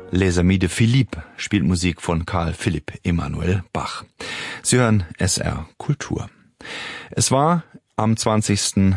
Les Amis de Philippe spielt Musik von Karl Philipp Emanuel Bach. Sie hören SR Kultur. Es war am 20.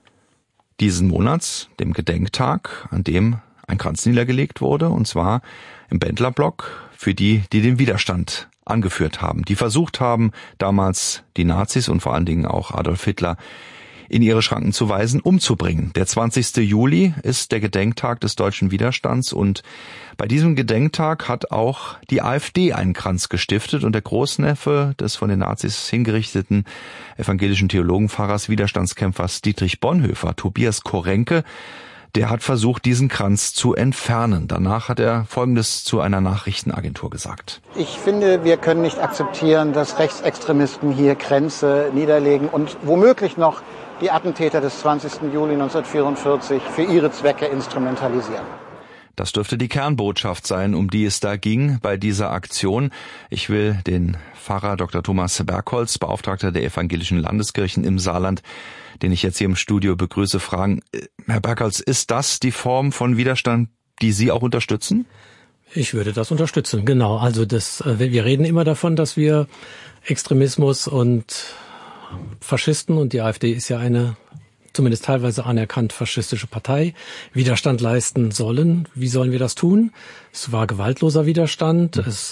diesen Monats, dem Gedenktag, an dem ein Kranz niedergelegt wurde, und zwar im Bendlerblock für die, die den Widerstand angeführt haben, die versucht haben, damals die Nazis und vor allen Dingen auch Adolf Hitler in ihre Schranken zu weisen, umzubringen. Der 20. Juli ist der Gedenktag des deutschen Widerstands, und bei diesem Gedenktag hat auch die AfD einen Kranz gestiftet, und der Großneffe des von den Nazis hingerichteten evangelischen Theologenpfarrers, Widerstandskämpfers Dietrich Bonhoeffer, Tobias Korenke, der hat versucht, diesen Kranz zu entfernen. Danach hat er Folgendes zu einer Nachrichtenagentur gesagt. Ich finde, wir können nicht akzeptieren, dass Rechtsextremisten hier Kränze niederlegen und womöglich noch die Attentäter des 20. Juli 1944 für ihre Zwecke instrumentalisieren. Das dürfte die Kernbotschaft sein, um die es da ging bei dieser Aktion. Ich will den Pfarrer Dr. Thomas Bergholz, Beauftragter der evangelischen Landeskirchen im Saarland, den ich jetzt hier im Studio begrüße, fragen: Herr Bergholz, ist das die Form von Widerstand, die Sie auch unterstützen? Ich würde das unterstützen, genau. Also wir reden immer davon, dass wir Extremismus und Faschisten, und die AfD ist ja eine zumindest teilweise anerkannt faschistische Partei, Widerstand leisten sollen. Wie sollen wir das tun? Es war gewaltloser Widerstand. Es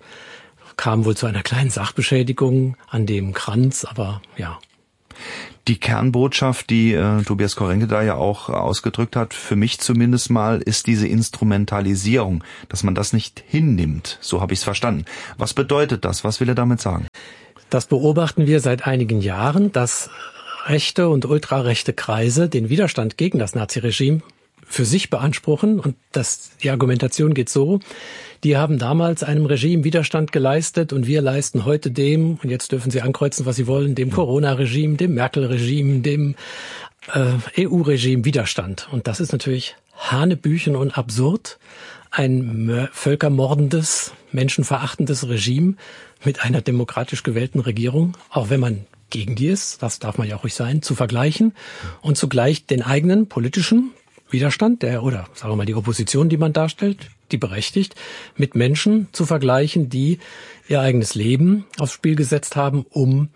kam wohl zu einer kleinen Sachbeschädigung an dem Kranz, aber ja. Die Kernbotschaft, die Tobias Korenke da ja auch ausgedrückt hat, für mich zumindest mal, ist diese Instrumentalisierung, dass man das nicht hinnimmt. So habe ich es verstanden. Was bedeutet das? Was will er damit sagen? Das beobachten wir seit einigen Jahren, dass rechte und ultrarechte Kreise den Widerstand gegen das Naziregime für sich beanspruchen. Und die Argumentation geht so: Die haben damals einem Regime Widerstand geleistet, und wir leisten heute dem, und jetzt dürfen sie ankreuzen, was sie wollen, dem Corona-Regime, dem Merkel-Regime, dem EU-Regime Widerstand. Und das ist natürlich hanebüchen und absurd. Ein völkermordendes, menschenverachtendes Regime mit einer demokratisch gewählten Regierung, auch wenn man gegen die ist, das darf man ja auch ruhig sein, zu vergleichen und zugleich den eigenen politischen Widerstand, oder sagen wir mal die Opposition, die man darstellt, die berechtigt, mit Menschen zu vergleichen, die ihr eigenes Leben aufs Spiel gesetzt haben, um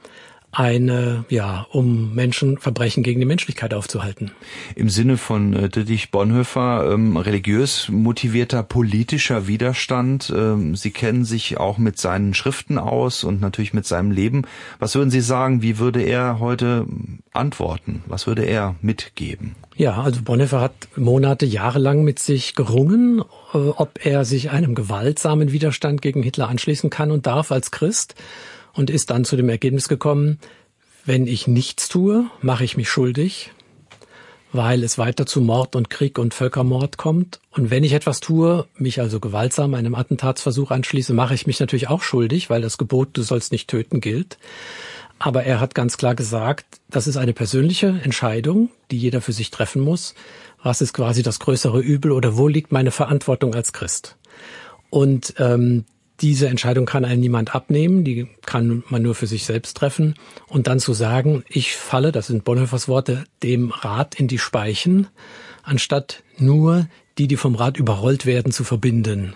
Menschen Verbrechen gegen die Menschlichkeit aufzuhalten. Im Sinne von Dietrich Bonhoeffer, religiös motivierter politischer Widerstand. Sie kennen sich auch mit seinen Schriften aus und natürlich mit seinem Leben. Was würden Sie sagen, wie würde er heute antworten? Was würde er mitgeben? Ja, also Bonhoeffer hat jahrelang mit sich gerungen, ob er sich einem gewaltsamen Widerstand gegen Hitler anschließen kann und darf als Christ. Und ist dann zu dem Ergebnis gekommen: Wenn ich nichts tue, mache ich mich schuldig, weil es weiter zu Mord und Krieg und Völkermord kommt. Und wenn ich etwas tue, mich also gewaltsam einem Attentatsversuch anschließe, mache ich mich natürlich auch schuldig, weil das Gebot, du sollst nicht töten, gilt. Aber er hat ganz klar gesagt, das ist eine persönliche Entscheidung, die jeder für sich treffen muss. Was ist quasi das größere Übel, oder wo liegt meine Verantwortung als Christ? Und diese Entscheidung kann einem niemand abnehmen, die kann man nur für sich selbst treffen. Und dann zu sagen, ich falle, das sind Bonhoeffers Worte, dem Rad in die Speichen, anstatt nur die vom Rad überrollt werden, zu verbinden.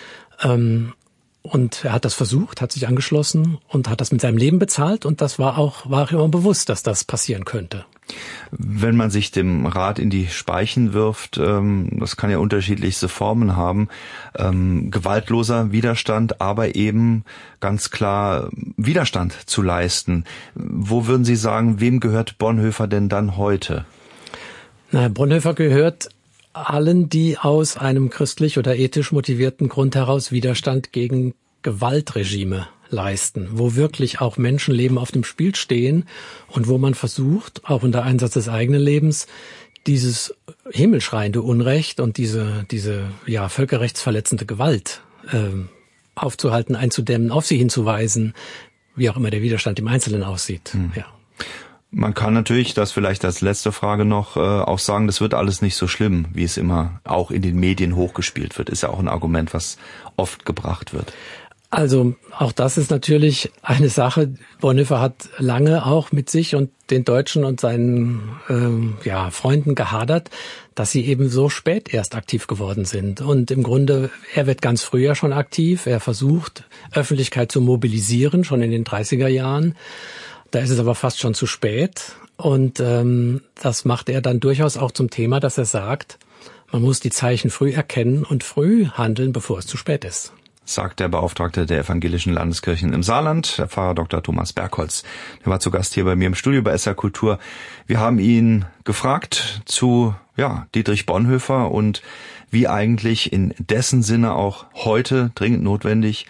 Und er hat das versucht, hat sich angeschlossen und hat das mit seinem Leben bezahlt, und das war auch immer bewusst, dass das passieren könnte. Wenn man sich dem Rad in die Speichen wirft, das kann ja unterschiedlichste Formen haben, gewaltloser Widerstand, aber eben ganz klar Widerstand zu leisten. Wo würden Sie sagen, wem gehört Bonhoeffer denn dann heute? Bonhoeffer gehört allen, die aus einem christlich oder ethisch motivierten Grund heraus Widerstand gegen Gewaltregime leisten, wo wirklich auch Menschenleben auf dem Spiel stehen und wo man versucht, auch unter Einsatz des eigenen Lebens, dieses himmelschreiende Unrecht und diese völkerrechtsverletzende Gewalt aufzuhalten, einzudämmen, auf sie hinzuweisen, wie auch immer der Widerstand im Einzelnen aussieht. Ja. Man kann natürlich, das vielleicht als letzte Frage noch, auch sagen, das wird alles nicht so schlimm, wie es immer auch in den Medien hochgespielt wird. Ist ja auch ein Argument, was oft gebracht wird. Also auch das ist natürlich eine Sache. Bonhoeffer hat lange auch mit sich und den Deutschen und seinen Freunden gehadert, dass sie eben so spät erst aktiv geworden sind. Und im Grunde, er wird ganz früh ja schon aktiv. Er versucht, Öffentlichkeit zu mobilisieren, schon in den 30er Jahren. Da ist es aber fast schon zu spät. Und das macht er dann durchaus auch zum Thema, dass er sagt, man muss die Zeichen früh erkennen und früh handeln, bevor es zu spät ist. Sagt der Beauftragte der evangelischen Landeskirchen im Saarland, der Pfarrer Dr. Thomas Bergholz. Der war zu Gast hier bei mir im Studio bei SR Kultur. Wir haben ihn gefragt zu Dietrich Bonhoeffer und wie eigentlich in dessen Sinne auch heute dringend notwendig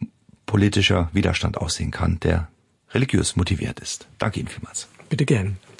politischer Widerstand aussehen kann, der religiös motiviert ist. Danke Ihnen vielmals. Bitte gern.